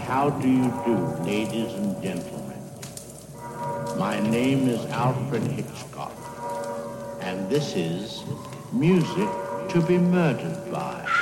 how do you do, ladies and gentlemen? My name is Alfred Hitchcock, and this is Music to be Murdered By.